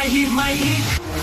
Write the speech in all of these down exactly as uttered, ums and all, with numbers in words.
My hit, my hit.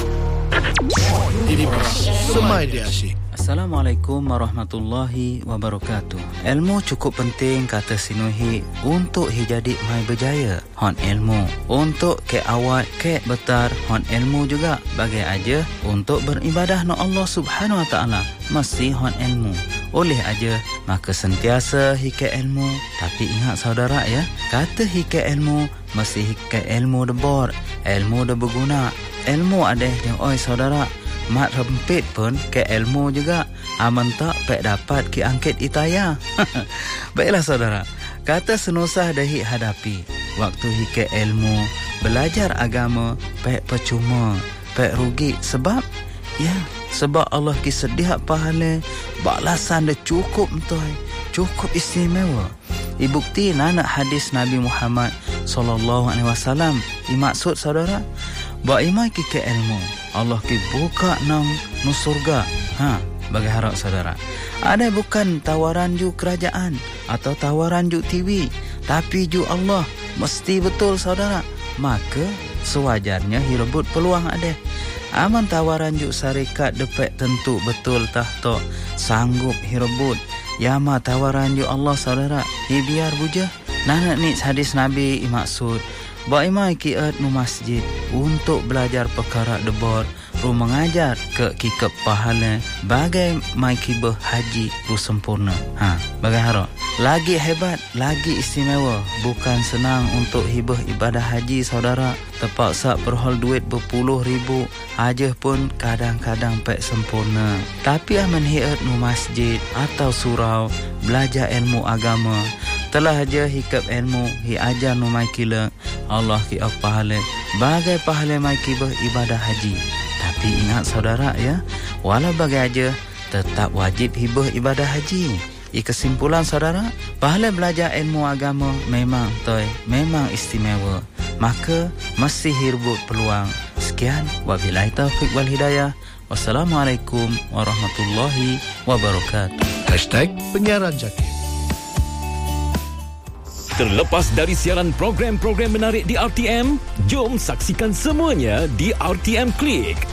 Ini Semai dia asyik. Assalamualaikum warahmatullahi wabarakatuh. Ilmu cukup penting kata sinuhi untuk hi jadi mai berjaya. Hon ilmu untuk ke awal ke betar hon ilmu juga bagai aja untuk beribadah no Allah Subhanahu wa taala mesti hon ilmu. Oleh aja maka sentiasa hi ke ilmu, tapi ingat saudara ya, kata hi ke ilmu mesti hi ke ilmu debor, ilmu de berguna. Ilmu ada yang oi saudara mat rempit pun ke ilmu juga. Aman tak pek dapat ki angket itaya. Baiklah saudara, kata senusah dahi hadapi waktu hi ke ilmu belajar agama pek percuma, pek rugi. Sebab ya, sebab Allah ki sedia pahala balasan dia cukup entoi, cukup istimewa. Ibukti nana hadis Nabi Muhammad sallallahu alaihi wasallam. Imaksud saudara, ba imai ki ke ilmu Allah ki buka nang nu surga. Ha, bagi harap saudara. Ada bukan tawaran ju kerajaan atau tawaran ju T V, tapi ju Allah mesti betul saudara. Maka sewajarnya hirebut peluang ada. Aman tawaran ju syarikat depek tentu betul tahta sanggup hirebut. Yama tawaran ju Allah saudara, hi biar buja. Nana ni hadis Nabi imaksud ba imai ki at nu masjid untuk belajar perkara debor ru mengajar ke kikep pahala bagai mai ki berhaji ru sempurna. Ha, bagai harap lagi hebat, lagi istimewa. Bukan senang untuk hibah ibadah haji saudara. Terpaksa perhol duit berpuluh ribu aja pun kadang-kadang pek sempurna. Tapi aman hiat nu masjid atau surau belajar ilmu agama, telah aja hikap ilmu hi ajar nu mai kila Allah ki ak pahala bagai pahala mai ki ibadah haji. Tapi ingat saudara ya, walau bagai aja tetap wajib hibah ibadah haji. I kesimpulan saudara, pahala belajar ilmu agama memang toy, memang istimewa. Maka mesti hirbut peluang. Sekian, wabillahi taufiq wal hidayah. Wassalamualaikum warahmatullahi wabarakatuh. Hashtag Penyiaran Jaki. Terlepas dari siaran program-program menarik di R T M, jom saksikan semuanya di R T M Klik.